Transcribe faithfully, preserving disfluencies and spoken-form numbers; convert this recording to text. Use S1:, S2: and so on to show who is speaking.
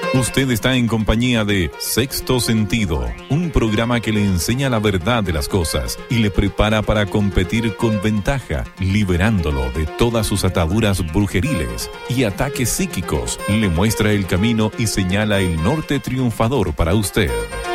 S1: Usted está en compañía de Sexto Sentido, un programa que le enseña la verdad de las cosas y le prepara para competir con ventaja, liberándolo de todas sus ataduras brujeriles y ataques psíquicos. Le muestra el camino y señala el norte triunfador para usted.